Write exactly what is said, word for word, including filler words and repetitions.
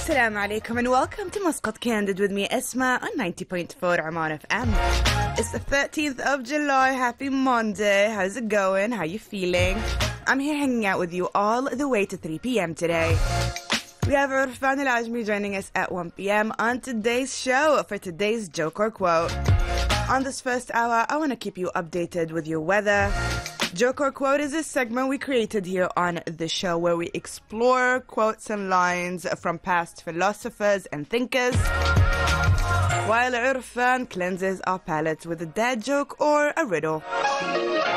Assalamu alaikum and welcome to Muscat Candid with me, Esma, on ninety point four Oman F M. It's the thirteenth of July. Happy Monday. How's it going? How you feeling? I'm here hanging out with you all the way to three p.m. today. We have Irfan Al-Ajmi joining us at one p.m. on today's show for today's Joke or Quote. On this first hour, I want to keep you updated with your weather. Joke or Quote is a segment we created here on the show where we explore quotes and lines from past philosophers and thinkers, while Irfan cleanses our palates with a dad joke or a riddle.